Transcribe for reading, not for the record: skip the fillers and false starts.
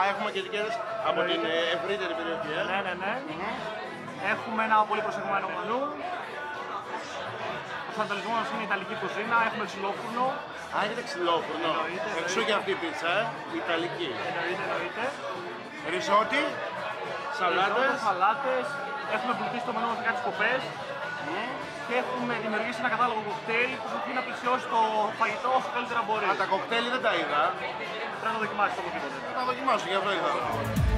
έχουμε και ετικέτες από την ευρύτερη περιοχή. Ναι. Έχουμε ένα πολύ προσεγμένο μενού. Ο προσανατολισμός είναι η Ιταλική κουζίνα, έχουμε ξυλόφουρνο. Α, έχετε ξυλόφουρνο. Εξού και αυτή η πίτσα, Ιταλική. Εννοείται. Ριζότι, σαλάτες. Έχουμε πλουτίσει το μενού μας με κάτι σκοπές. Και έχουμε δημιουργήσει ένα κατάλογο κοκτέιλ που προσπαθεί να πλησιώσει το φαγητό όσο καλύτερα μπορεί. Α, τα κοκτέιλ δεν τα είδα. Πρέπει να το δοκιμάσεις οπωσδήποτε. Θα τα δοκιμάσω, γι' αυτό είδα.